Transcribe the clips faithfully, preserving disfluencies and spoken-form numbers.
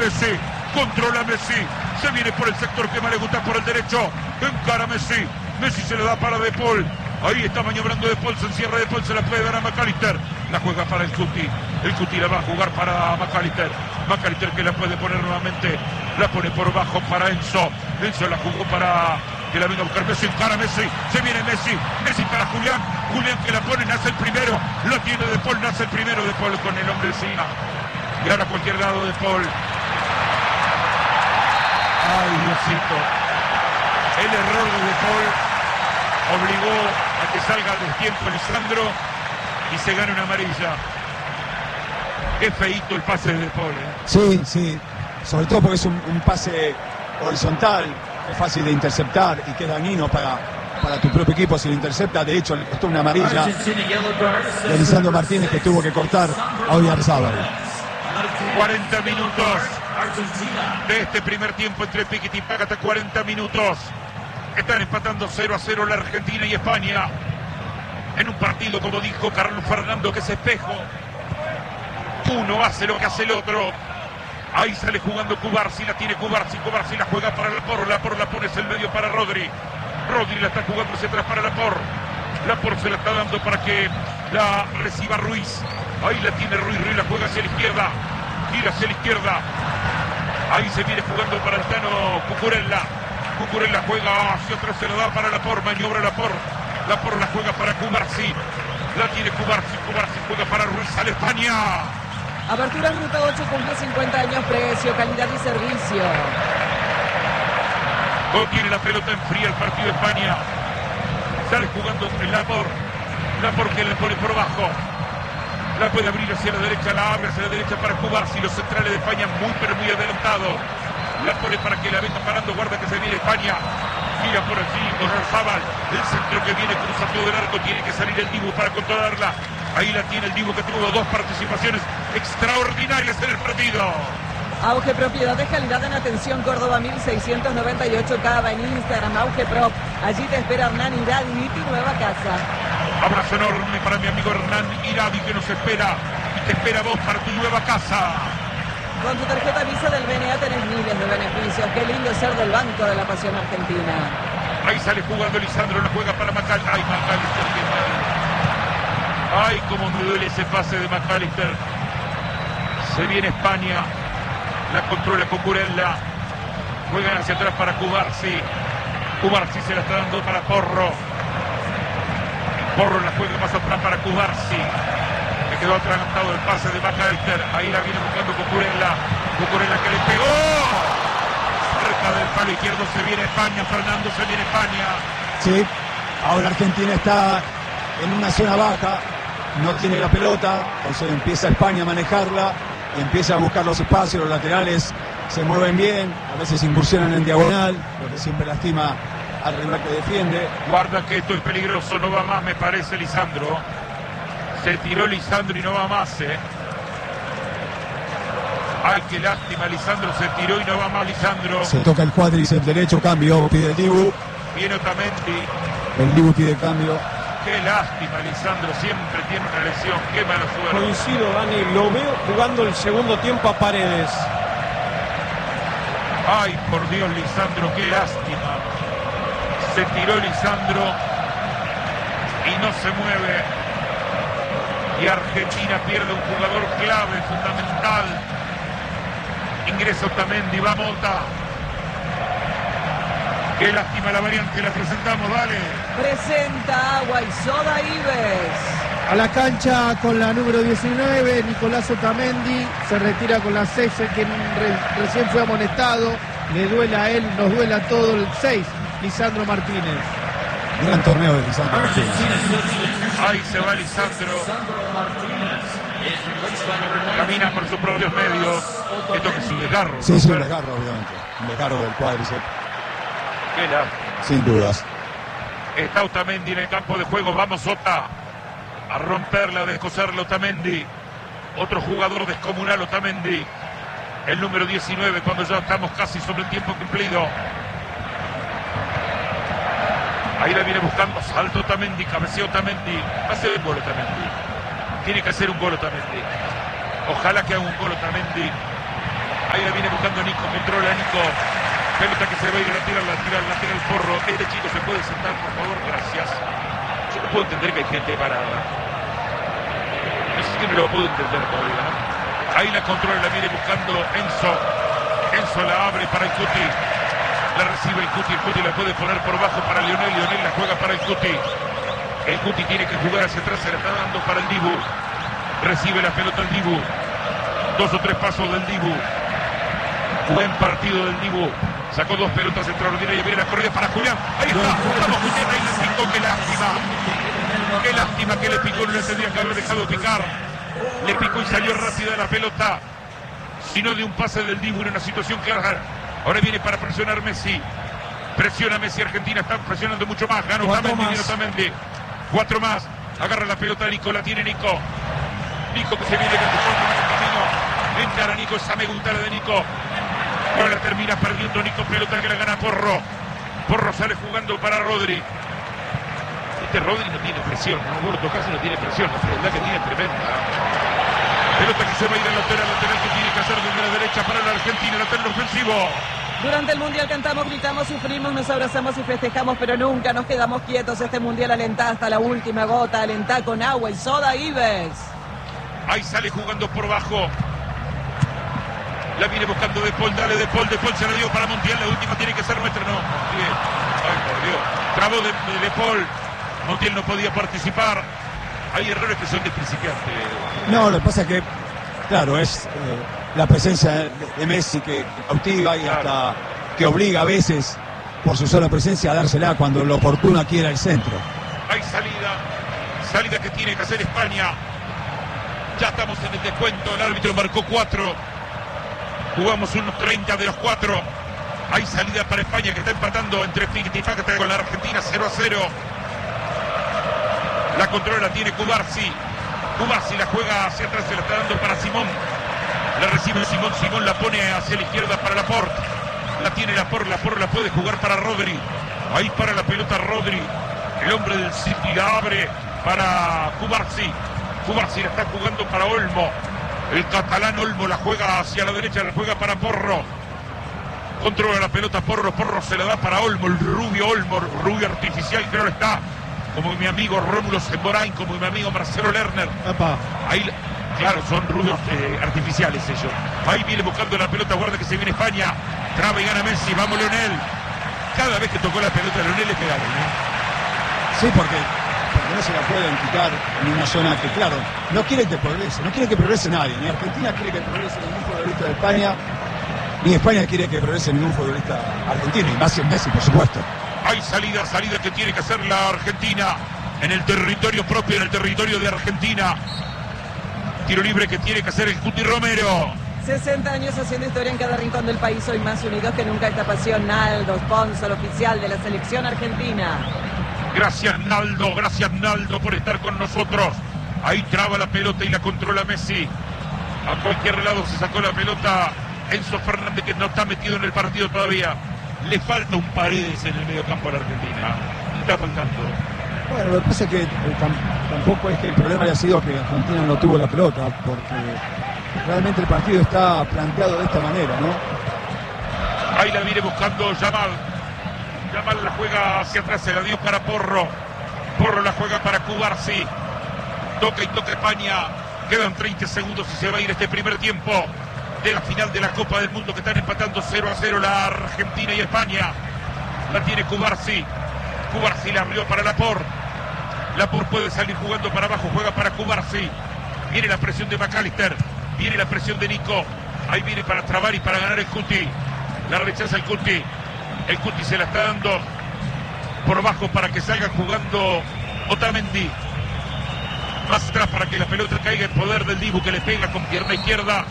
Messi. Controla Messi. Se viene por el sector que más le gusta, por el derecho. Encara Messi. Messi se le da para De Paul. Ahí está maniobrando De Paul. Se encierra De Paul. Se la puede dar a McAllister. La juega para el Cuti. El Cuti la va a jugar para McAllister. McAllister que la puede poner nuevamente. La pone por bajo para Enzo. Enzo la jugó para que la venga a buscar Messi. Encara Messi. Se viene Messi. Messi para Julián. Julián que la pone. Nace el primero. Lo tiene De Paul. Nace el primero. De Paul con el hombre encima. Gana a cualquier lado De Paul. Ay, Diosito. El error de De Paul obligó a que salga del tiempo Lisandro y se gane una amarilla. Qué feíto el pase de De Paul, ¿eh? Sí, sí. Sobre todo porque es un, un pase horizontal, es fácil de interceptar y que es dañino para, para tu propio equipo si lo intercepta. De hecho, le costó una amarilla de Lisandro Martínez, que tuvo que cortar a Oyarzábal. cuarenta minutos de este primer tiempo entre Piquet y Págata. cuarenta minutos. Están empatando cero a cero la Argentina y España en un partido, como dijo Carlos Fernando, que es espejo. Uno hace lo que hace el otro. Ahí sale jugando Cubarsi, la tiene Cubarsi, Cubarsi la juega para Lapor, Lapor la pone en el medio para Rodri. Rodri la está jugando hacia atrás para Lapor. Lapor se la está dando para que la reciba Ruiz. Ahí la tiene Ruiz, Ruiz la juega hacia la izquierda. Gira hacia la izquierda. Ahí se viene jugando para el Tano Cucurella. Cucurella juega hacia atrás, se la da para Lapor, maniobra Lapor. Lapor la juega para Cubarsi. La tiene Cubarsi, Cubarsi juega para Ruiz, sale España. Apertura Ruta ocho cumple cincuenta años, precio, calidad y servicio. No tiene la pelota en fría el partido de España. Sale jugando el Lapor. Lapor que le pone por bajo. La puede abrir hacia la derecha, la abre hacia la derecha para Cubarsi. Los centrales de España muy pero muy adelantados. La pone para que la venga parando. Guarda que se viene España. Gira por allí Oyarzábal. El centro que viene, cruza todo el arco. Tiene que salir el Dibu para controlarla. Ahí la tiene el Dibu, que tuvo dos participaciones extraordinarias en el partido. Auge Propiedades, calidad en atención, Córdoba mil seiscientos noventa y ocho, Cava en Instagram, Auge Prop. Allí te espera Hernán Iradi y tu nueva casa. Abrazo enorme para mi amigo Hernán Iradi, que nos espera y te espera vos para tu nueva casa. Con tu tarjeta Visa del B N A tenés miles de beneficios. Qué lindo ser del Banco de la Pasión Argentina. Ahí sale jugando Lisandro, la juega para McAllister. Ay, McAllister, qué mal. Ay, cómo me duele ese pase de McAllister. Se viene España. La controla Cucurella. Juegan hacia atrás para Cubarsi. Cubarsi se la está dando para Porro. Porro la juega más atrás para Cubarsi. Le quedó atragantado el pase de McAllister. Ahí la viene buscando Cucurella. Cucurella que le pegó. Cerca del palo izquierdo se viene España. Fernando, se viene España. Sí, ahora Argentina está en una zona baja. No tiene la pelota. Entonces empieza España a manejarla. Y empieza a buscar los espacios. Los laterales se mueven bien. A veces incursionan en diagonal, lo que siempre lastima al rival que defiende. Guarda que esto es peligroso. No va más, me parece, Lisandro. Se tiró Lisandro y no va más, ¿eh? Ay, qué lástima, Lisandro se tiró y no va más, Lisandro. Se toca el cuádriceps derecho, cambio, pide el Dibu. Viene Otamendi. El Dibu pide cambio. Qué lástima, Lisandro, siempre tiene una lesión, qué mala suerte. Coincido, Dani, lo veo jugando el segundo tiempo a Paredes. Ay, por Dios, Lisandro, qué lástima. Se tiró Lisandro y no se mueve. Y Argentina pierde un jugador clave, fundamental. Ingresa Otamendi, va Mota. Qué lástima la variante, la presentamos, dale. Presenta Agua y Soda Ives. A la cancha con la número diecinueve, Nicolás Otamendi. Se retira con la seis, el que re, recién fue amonestado. Le duela a él, nos duela todo el seis, Lisandro Martínez. Gran torneo de Lisandro Martínez. Ahí se va Lisandro. Camina por sus propios medios. Esto que es un desgarro. Sí, es un desgarro, obviamente. Un desgarro del cuádriceps. Qué lástima. Sin dudas. Está Otamendi en el campo de juego. Vamos, Ota. A romperla, a descoserla Otamendi. Otro jugador descomunal, Otamendi. El número diecinueve, cuando ya estamos casi sobre el tiempo cumplido. Ahí la viene buscando. Salto Otamendi, cabeceo Otamendi. Hace un gol Otamendi. Tiene que hacer un gol Otamendi. Ojalá que haga un gol Otamendi. Ahí Ahí la viene buscando Nico, controla Nico. Pelota que se va a ir a tirar, la tira, la tira el porro. Este chico se puede sentar, por favor, gracias. Yo no puedo entender que hay gente parada. No sé si me lo puedo entender todavía. Ahí la controla, la viene buscando Enzo. Enzo la abre para el Cuti. La recibe el Cuti, el Cuti la puede poner por bajo para Lionel. Lionel la juega para el Cuti. El Cuti tiene que jugar hacia atrás, se la está dando para el Dibu. Recibe la pelota el Dibu. Dos o tres pasos del Dibu. Buen partido del Dibu. Sacó dos pelotas extraordinarias y viene la corrida para Julián. Ahí está. Vamos, Julián, ahí le picó. Qué lástima. Qué lástima que le picó. No le tendría que haber dejado picar. Le picó y salió rápida la pelota. Sino de un pase del Dibu en una situación clara. Ahora viene para presionar Messi. Presiona Messi. Argentina está presionando mucho más. Ganó Otamendi. Viene Otamendi. Cuatro más. Agarra la pelota Nico. La tiene Nico. Nico que se viene con el camino. Encara Nico. Esa me gusta la de Nico. Pero la termina perdiendo Nico. Pelota que la gana Porro. Porro sale jugando para Rodri. Este Rodri no tiene presión. No, Gordo casi no tiene presión. La frialdad que tiene es tremenda. Pelota que se va a ir al lateral. Lateral que tiene que hacer desde la derecha para la Argentina. Lateral ofensivo. Durante el Mundial cantamos, gritamos, sufrimos, nos abrazamos y festejamos, pero nunca nos quedamos quietos. Este Mundial alentá hasta la última gota, alentá con agua y soda Ives. Ahí sale jugando por bajo. La viene buscando De Paul, dale De Paul, De Paul se la dio para Montiel, la última tiene que ser nuestra, no. Bien. Ay, por Dios. Trabó de, de, de Paul. Montiel no podía participar. Hay errores que son de principiante. No, lo que pasa es que, claro, es eh, la presencia de, de Messi que cautiva y claro, hasta que obliga a veces, por su sola presencia, a dársela cuando lo oportuno quiera el centro. Hay salida, salida que tiene que hacer España. Ya estamos en el descuento, el árbitro marcó cuatro. Jugamos unos treinta de los cuatro. Hay salida para España que está empatando entre Piquet y Pácata con la Argentina cero a cero. La controla tiene Cubarsi. Cubarsi la juega hacia atrás, se la está dando para Simón. La recibe Simón, Simón la pone hacia la izquierda para Laporte. La tiene Laporte, Laporte la puede jugar para Rodri. Ahí para la pelota Rodri. El hombre del City la abre para Cubarsi. Cubarsi la está jugando para Olmo. El catalán Olmo la juega hacia la derecha, la juega para Porro. Controla la pelota Porro, Porro se la da para Olmo, el rubio Olmo, rubio artificial que no está. Como mi amigo Rómulo Semborain, como mi amigo Marcelo Lerner. Epa. Ahí, claro, son rubios eh, artificiales ellos. Ahí viene buscando la pelota, guarda que se viene España. Traba y gana Messi, vamos Leonel. Cada vez que tocó la pelota Leonel le pegaron, ¿eh? Sí, porque, porque no se la pueden quitar en una zona que, claro, no quiere que progrese, no quiere que progrese nadie. Ni Argentina quiere que progrese ningún futbolista de España, ni España quiere que progrese ningún futbolista argentino, y más en Messi, por supuesto. Hay salida, salida que tiene que hacer la Argentina en el territorio propio, en el territorio de Argentina. Tiro libre que tiene que hacer el Cuti Romero. sesenta años haciendo historia en cada rincón del país, hoy más unidos que nunca. Esta pasión, Naldo, sponsor oficial de la selección argentina. Gracias Naldo, gracias Naldo por estar con nosotros. Ahí traba la pelota y la controla Messi. A cualquier lado se sacó la pelota Enzo Fernández, que no está metido en el partido todavía. Le falta un Paredes en el mediocampo a la Argentina. Está faltando. Bueno, lo que pasa es que eh, tam tampoco es que el problema haya sido que Argentina no tuvo la pelota, porque realmente el partido está planteado de esta manera, ¿no? Ahí la viene buscando Yamal. Yamal la juega hacia atrás, se la dio para Porro. Porro la juega para Cubarsi. Toca y toca España. Quedan treinta segundos y se va a ir este primer tiempo de la final de la Copa del Mundo, que están empatando cero a cero la Argentina y España. La tiene Cubarsi. Cubarsi la abrió para Laporte. Laporte puede salir jugando para abajo, juega para Cubarsi. Viene la presión de McAllister. Viene la presión de Nico. Ahí viene para trabar y para ganar el Cuti. La rechaza el Cuti. El Cuti se la está dando por bajo para que salga jugando Otamendi. Más atrás para que la pelota caiga en poder del Dibu, que le pega con pierna izquierda.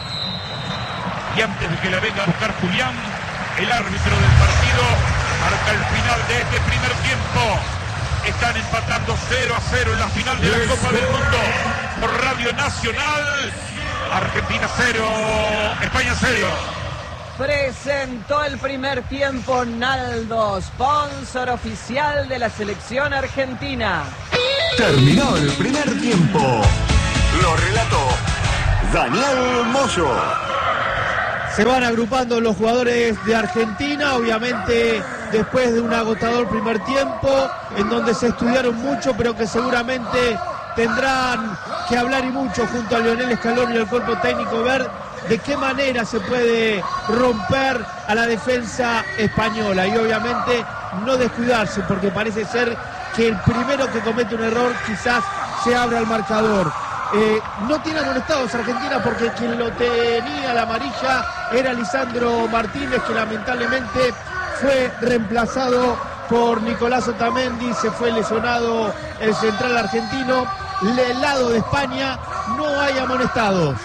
Y antes de que la venga a buscar Julián, el árbitro del partido marca el final de este primer tiempo. Están empatando cero a cero en la final de la Copa del Mundo por Radio Nacional. Argentina cero, España cero. Presentó el primer tiempo Naldo, sponsor oficial de la selección argentina. Terminó el primer tiempo. Lo relató Daniel Moyo. Se van agrupando los jugadores de Argentina, obviamente después de un agotador primer tiempo, en donde se estudiaron mucho, pero que seguramente tendrán que hablar y mucho junto a Lionel Scaloni y el cuerpo técnico, ver de qué manera se puede romper a la defensa española y obviamente no descuidarse, porque parece ser que el primero que comete un error quizás se abra el marcador. Eh, no tiene amonestados Argentina porque quien lo tenía la amarilla era Lisandro Martínez, que lamentablemente fue reemplazado por Nicolás Otamendi. Se fue lesionado el central argentino. Del lado de España no hay amonestados.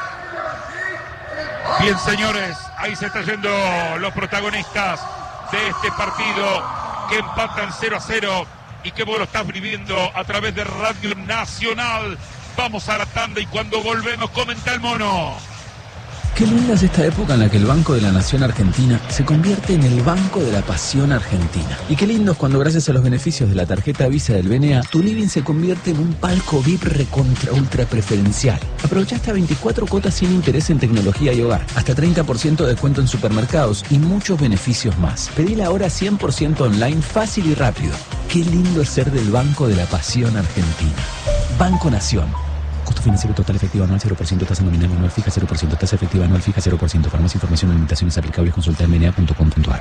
Bien, señores, ahí se están yendo los protagonistas de este partido que empatan cero a cero y que vos lo estás viviendo a través de Radio Nacional. Vamos a la tanda y cuando volvemos comenta el mono. Qué linda es esta época en la que el Banco de la Nación Argentina se convierte en el Banco de la Pasión Argentina. Y qué lindo es cuando gracias a los beneficios de la tarjeta Visa del B N A, tu living se convierte en un palco V I P recontra ultra preferencial. Aprovecha hasta veinticuatro cuotas sin interés en tecnología y hogar, hasta treinta por ciento de descuento en supermercados y muchos beneficios más. Pedila ahora cien por ciento online, fácil y rápido. Qué lindo es ser del Banco de la Pasión Argentina. Banco Nación. Costo financiero total efectivo anual cero por ciento, tasa nominal anual fija cero por ciento, tasa efectiva anual fija cero por ciento. Para más información o limitaciones aplicables, consulta en m n a punto com punto a r.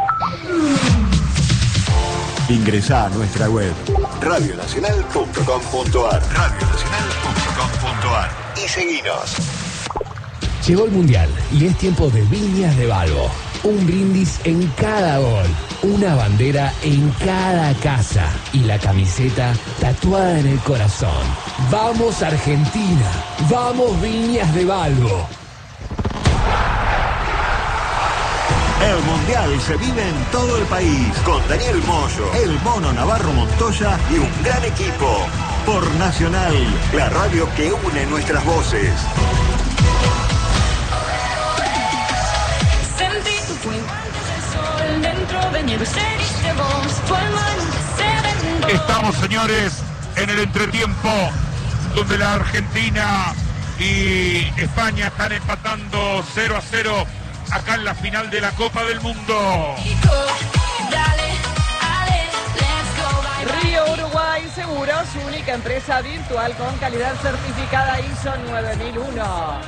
Ingresá a nuestra web radio nacional punto com punto a r radio nacional punto com punto a r y seguinos. Llegó el Mundial y es tiempo de Viñas de Balbo. Un brindis en cada gol, una bandera en cada casa y la camiseta tatuada en el corazón. ¡Vamos Argentina! ¡Vamos Viñas de Balbo! El Mundial se vive en todo el país con Daniel Moyo, el Mono Navarro Montoya y un gran equipo. Por Nacional, la radio que une nuestras voces. Estamos, señores, en el entretiempo donde la Argentina y España están empatando cero a cero acá en la final de la Copa del Mundo. Río Uruguay Seguros, única empresa virtual con calidad certificada I S O nueve mil uno.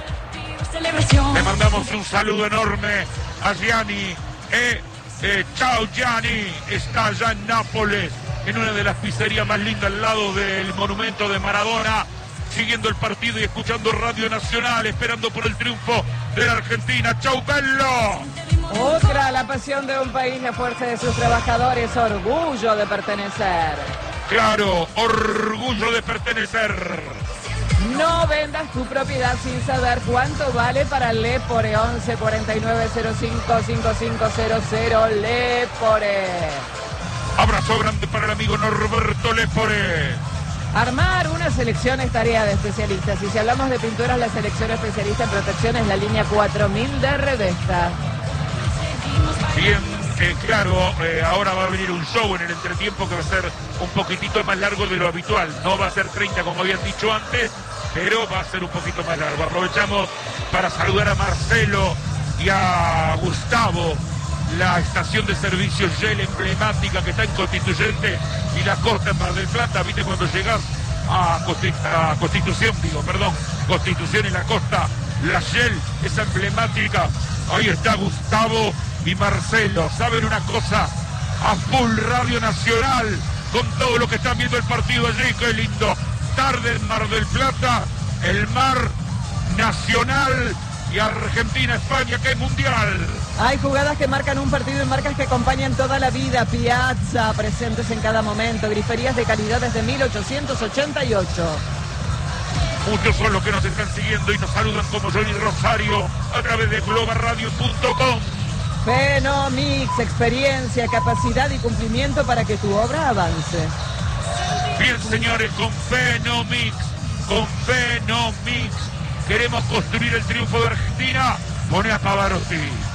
Le mandamos un saludo enorme a Gianni. Eh, eh, chao Gianni, está allá en Nápoles, en una de las pizzerías más lindas al lado del monumento de Maradona, siguiendo el partido y escuchando Radio Nacional, esperando por el triunfo de la Argentina. ¡Chau, Bello! Otra, la pasión de un país, la fuerza de sus trabajadores, orgullo de pertenecer. Claro, orgullo de pertenecer. No vendas tu propiedad sin saber cuánto vale para Lepore. Once cuarenta y nueve cero cinco cincuenta y cinco cero cero. Lepore. Abrazo grande para el amigo Norberto Lepore. Armar una selección es tarea de especialistas. Y si hablamos de pinturas, la selección especialista en protección es la línea cuatro mil de Revesta. Bien, eh, claro, eh, ahora va a venir un show en el entretiempo que va a ser un poquitito más largo de lo habitual. No va a ser treinta como habían dicho antes, pero va a ser un poquito más largo. Aprovechamos para saludar a Marcelo y a Gustavo, la estación de servicio Shell emblemática que está en Constituyente y la Costa en Mar del Plata. Viste cuando llegás a, Consti a Constitución, digo, perdón, Constitución y la Costa, la Shell, esa emblemática. Ahí está Gustavo y Marcelo. ¿Saben una cosa? A full Radio Nacional, con todo lo que están viendo el partido allí. Qué lindo tarde en Mar del Plata, el mar nacional y Argentina, España, que es mundial. Hay jugadas que marcan un partido y marcas que acompañan toda la vida. Piazza, presentes en cada momento. Griferías de calidad desde mil ochocientos ochenta y ocho. Muchos son los que nos están siguiendo y nos saludan como Johnny Rosario a través de global radio punto com. Fenomix, experiencia, capacidad y cumplimiento para que tu obra avance. Bien, señores, con Fenomix, con Fenomix, queremos construir el triunfo de Argentina. Pone a Pavarotti.